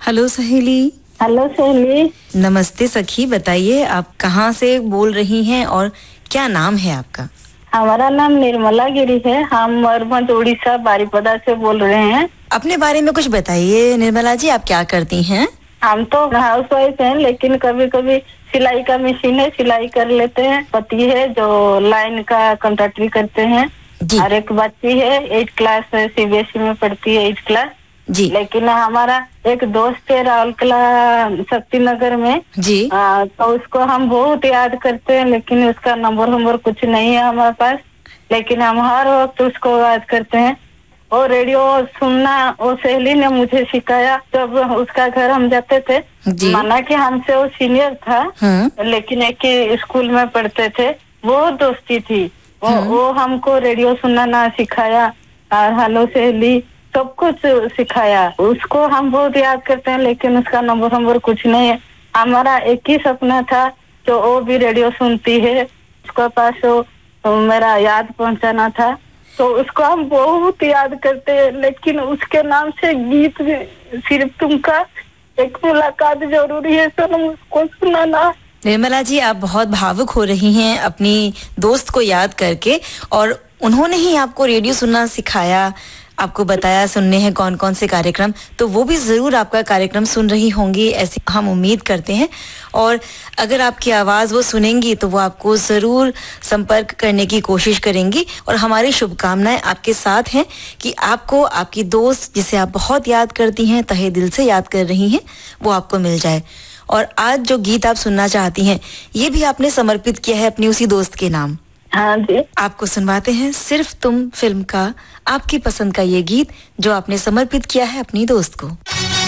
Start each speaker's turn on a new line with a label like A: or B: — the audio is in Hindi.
A: हेलो सहेली।
B: हेलो सहेली।
A: नमस्ते सखी, बताइए आप कहाँ से बोल रही हैं और क्या नाम है आपका?
B: हमारा नाम निर्मला गिरी है। हम मयूरभंज उड़ीसा बारीपदा से बोल रहे हैं।
A: अपने बारे में कुछ बताइए निर्मला जी, आप क्या करती हैं?
B: हम तो हाउस वाइफ हैं, लेकिन कभी कभी सिलाई का मशीन है, सिलाई कर लेते हैं। पति है जो लाइन का कॉन्ट्रैक्टरी करते हैं
A: जी।
B: और एक बच्ची है 8 क्लास CBSE में पढ़ती है, 8 क्लास
A: जी।
B: लेकिन हमारा एक दोस्त है राउरकेला शक्ति नगर में
A: जी।
B: तो उसको हम बहुत याद करते हैं, लेकिन उसका नंबर कुछ नहीं है हमारे पास। लेकिन हम हर वक्त उसको याद करते हैं। और रेडियो सुनना वो सहेली ने मुझे सिखाया। जब उसका घर हम जाते थे, माना कि हमसे वो सीनियर था, लेकिन एक ही स्कूल में पढ़ते थे, वो दोस्ती थी। वो हमको रेडियो सुनना सिखाया और हेलो सहेली सब कुछ सिखाया। उसको हम बहुत याद करते हैं, लेकिन उसका नंबर कुछ नहीं है। हमारा एक ही सपना था जो वो भी रेडियो सुनती है, उसके पास वो मेरा याद पहुंचाना था, तो उसको हम बहुत याद करते हैं। लेकिन उसके नाम से गीत सिर्फ तुमका एक मुलाकात जरूरी है, तो उसको सुनाना।
A: निर्मला जी, आप बहुत भावुक हो रही हैं अपनी दोस्त को याद करके, और उन्होंने ही आपको रेडियो सुनना सिखाया, आपको बताया सुनने हैं कौन कौन से कार्यक्रम, तो वो भी जरूर आपका कार्यक्रम सुन रही होंगी, ऐसी हम उम्मीद करते हैं। और अगर आपकी आवाज वो सुनेंगी तो वो आपको जरूर संपर्क करने की कोशिश करेंगी, और हमारी शुभकामनाएं आपके साथ हैं कि आपको आपकी दोस्त जिसे आप बहुत याद करती हैं, तहे दिल से याद कर रही हैं, वो आपको मिल जाए। और आज जो गीत आप सुनना चाहती हैं ये भी आपने समर्पित किया है अपनी उसी दोस्त के नाम।
B: हाँ जी।
A: आपको सुनवाते हैं सिर्फ तुम फिल्म का आपकी पसंद का ये गीत जो आपने समर्पित किया है अपनी दोस्त को।